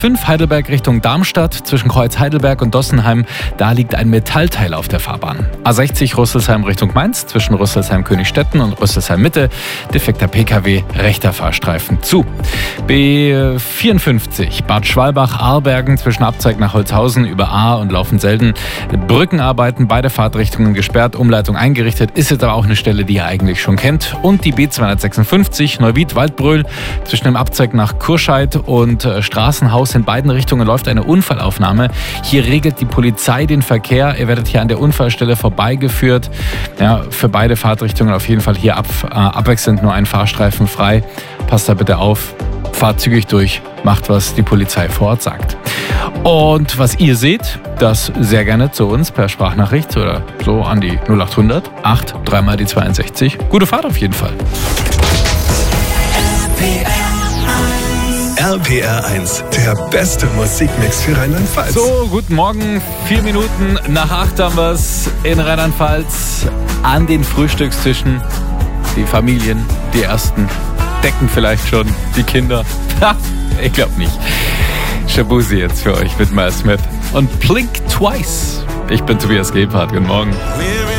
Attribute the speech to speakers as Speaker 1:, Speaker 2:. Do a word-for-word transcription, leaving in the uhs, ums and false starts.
Speaker 1: fünf Heidelberg Richtung Darmstadt, zwischen Kreuz Heidelberg und Dossenheim, da liegt ein Metallteil auf der Fahrbahn. A sechzig Rüsselsheim Richtung Mainz, zwischen Rüsselsheim-Königstetten und Rüsselsheim-Mitte, defekter P K W, rechter Fahrstreifen zu. B vierundfünfzig Bad Schwalbach-Ahrbergen, zwischen Abzweig nach Holzhausen über Ahr und Laufelselden. Brückenarbeiten, beide Fahrtrichtungen gesperrt, Umleitung eingerichtet, ist jetzt aber auch eine Stelle, die ihr eigentlich schon kennt. Und die B zweihundertsechsundfünfzig Neuwied-Waldbröl, zwischen dem Abzweig nach Kurscheid und äh, Straßenhaus in beiden Richtungen läuft eine Unfallaufnahme. Hier regelt die Polizei den Verkehr. Ihr werdet hier an der Unfallstelle vorbeigeführt. Ja, für beide Fahrtrichtungen auf jeden Fall hier ab, äh, abwechselnd nur ein Fahrstreifen frei. Passt da bitte auf, fahrt zügig durch, macht, was die Polizei vor Ort sagt. Und was ihr seht, das sehr gerne zu uns per Sprachnachricht oder so an die null acht hundert acht dreimal die zweiundsechzig. Gute Fahrt auf jeden Fall.
Speaker 2: R P R eins, der beste Musikmix für Rheinland-Pfalz.
Speaker 1: So, guten Morgen. Vier Minuten nach acht haben wir es in Rheinland-Pfalz an den Frühstückstischen. Die Familien, die Ersten, decken vielleicht schon die Kinder. Ha, ich glaube nicht. Shabuzi jetzt für euch mit Miles Smith und Blink Twice. Ich bin Tobias Gebhardt. Guten Morgen.